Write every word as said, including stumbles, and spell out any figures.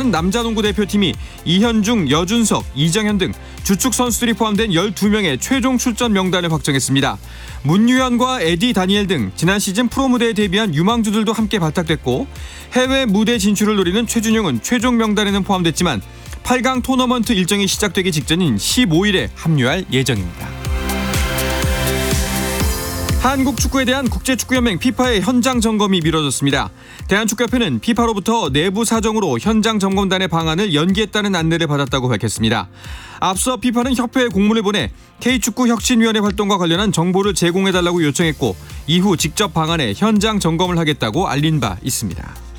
한국은 남자농구 대표팀이 이현중, 여준석, 이정현 등 주축 선수들이 포함된 열두 명의 최종 출전 명단을 확정했습니다. 문유현과 에디 다니엘 등 지난 시즌 프로 무대에 데뷔한 유망주들도 함께 발탁됐고 해외 무대 진출을 노리는 최준용은 최종 명단에는 포함됐지만 팔 강 토너먼트 일정이 시작되기 직전인 십오 일에 합류할 예정입니다. 한국축구에 대한 국제축구연맹 피파의 현장 점검이 미뤄졌습니다. 대한축구협회는 피파로부터 내부 사정으로 현장 점검단의 방안을 연기했다는 안내를 받았다고 밝혔습니다. 앞서 피파는 협회에 공문을 보내 K축구혁신위원회 활동과 관련한 정보를 제공해달라고 요청했고 이후 직접 방안에 현장 점검을 하겠다고 알린 바 있습니다.